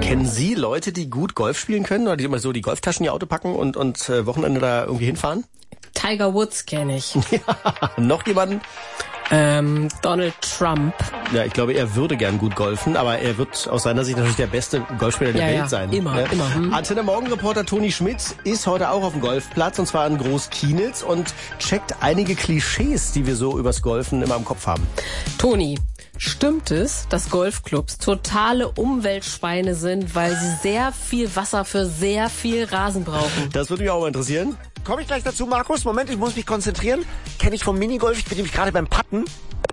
Kennen Sie Leute, die gut Golf spielen können oder die immer so die Golftaschen in ihr Auto packen und Wochenende da irgendwie hinfahren? Tiger Woods kenne ich. Ja, noch jemanden? Donald Trump. Ja, ich glaube, er würde gern gut golfen, aber er wird aus seiner Sicht natürlich der beste Golfspieler der Welt sein. Immer. Antenne Morgen-Reporter Toni Schmidt ist heute auch auf dem Golfplatz und zwar in Groß-Kienitz und checkt einige Klischees, die wir so übers Golfen immer im Kopf haben. Toni, stimmt es, dass Golfclubs totale Umweltschweine sind, weil sie sehr viel Wasser für sehr viel Rasen brauchen? Das würde mich auch mal interessieren. Komme ich gleich dazu, Markus? Moment, ich muss mich konzentrieren. Kenne ich vom Minigolf, ich bin nämlich gerade beim Putten.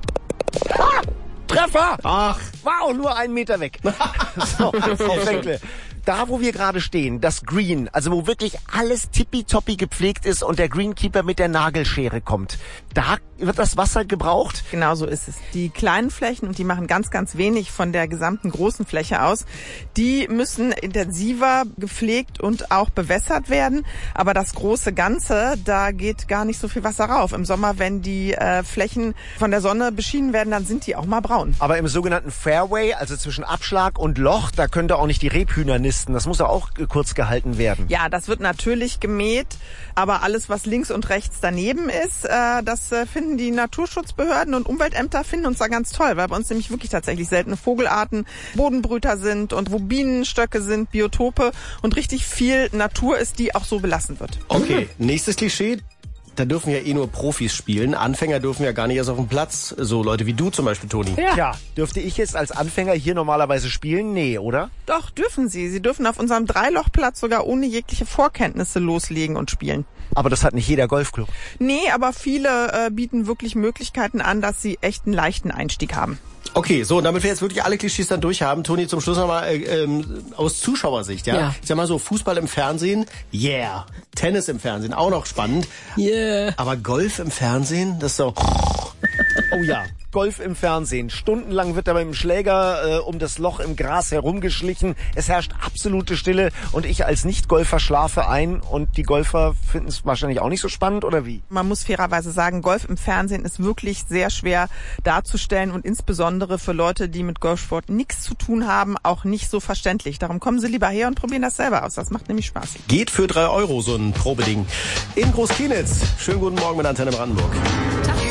Ah, Treffer! Ach. Wow, nur 1 Meter weg. So, Frau Fränkle. Da, wo wir gerade stehen, das Green, also wo wirklich alles tippitoppi gepflegt ist und der Greenkeeper mit der Nagelschere kommt, da wird das Wasser gebraucht? Genau so ist es. Die kleinen Flächen, und die machen ganz, ganz wenig von der gesamten großen Fläche aus, die müssen intensiver gepflegt und auch bewässert werden. Aber das große Ganze, da geht gar nicht so viel Wasser rauf. Im Sommer, wenn die Flächen von der Sonne beschienen werden, dann sind die auch mal braun. Aber im sogenannten Fairway, also zwischen Abschlag und Loch, da können da auch nicht die Rebhühner nisten. Das muss ja auch kurz gehalten werden. Ja, das wird natürlich gemäht, aber alles, was links und rechts daneben ist, das finden die Naturschutzbehörden und Umweltämter finden uns da ganz toll, weil bei uns nämlich wirklich tatsächlich seltene Vogelarten, Bodenbrüter sind und wo Bienenstöcke sind, Biotope und richtig viel Natur ist, die auch so belassen wird. Okay, nächstes Klischee. Da dürfen ja nur Profis spielen. Anfänger dürfen ja gar nicht erst auf dem Platz. So Leute wie du zum Beispiel, Toni. Ja. Tja, dürfte ich jetzt als Anfänger hier normalerweise spielen? Nee, oder? Doch, dürfen Sie. Sie dürfen auf unserem Dreilochplatz sogar ohne jegliche Vorkenntnisse loslegen und spielen. Aber das hat nicht jeder Golfclub. Nee, aber viele bieten wirklich Möglichkeiten an, dass sie echt einen leichten Einstieg haben. Okay, so, und damit wir jetzt wirklich alle Klischees dann durchhaben, Toni, zum Schluss nochmal aus Zuschauersicht, ja? Ich sag mal so, Fußball im Fernsehen, yeah. Tennis im Fernsehen, auch noch spannend. Yeah. Aber Golf im Fernsehen, das ist so... Oh ja, Golf im Fernsehen. Stundenlang wird da mit dem Schläger um das Loch im Gras herumgeschlichen. Es herrscht absolute Stille und ich als Nicht-Golfer schlafe ein und die Golfer finden es wahrscheinlich auch nicht so spannend, oder wie? Man muss fairerweise sagen, Golf im Fernsehen ist wirklich sehr schwer darzustellen und insbesondere für Leute, die mit Golfsport nichts zu tun haben, auch nicht so verständlich. Darum kommen Sie lieber her und probieren das selber aus. Das macht nämlich Spaß. Geht für 3 € so ein Probeding. In Groß-Kienitz. Schönen guten Morgen mit Antenne Brandenburg.